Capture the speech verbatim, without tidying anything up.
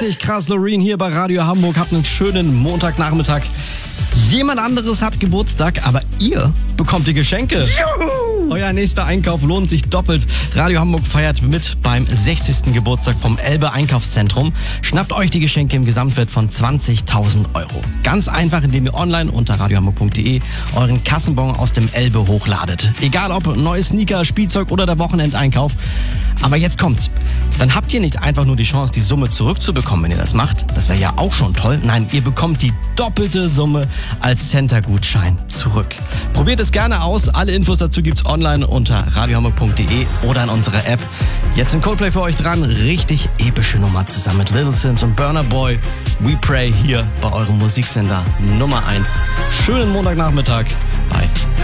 Richtig krass, Loreen hier bei Radio Hamburg. Habt einen schönen Montagnachmittag. Jemand anderes hat Geburtstag, aber ihr bekommt die Geschenke. Juhu! Euer nächster Einkauf lohnt sich doppelt. Radio Hamburg feiert mit beim sechzigsten Geburtstag vom Elbe Einkaufszentrum. Schnappt euch die Geschenke im Gesamtwert von zwanzigtausend Euro. Ganz einfach, indem ihr online unter radiohamburg punkt de euren Kassenbon aus dem Elbe hochladet. Egal ob neue Sneaker, Spielzeug oder der Wochenendeinkauf. Aber jetzt kommt's. Dann habt ihr nicht einfach nur die Chance, die Summe zurückzubekommen, wenn ihr das macht. Das wäre ja auch schon toll. Nein, ihr bekommt die doppelte Summe als Center-Gutschein zurück. Probiert es gerne aus. Alle Infos dazu gibt's online unter radiohamburg punkt de oder in unserer App. Jetzt ein Coldplay für euch dran. Richtig epische Nummer zusammen mit Little Sims und Burna Boy. We Pray hier bei eurem Musiksender Nummer eins. Schönen Montagnachmittag bei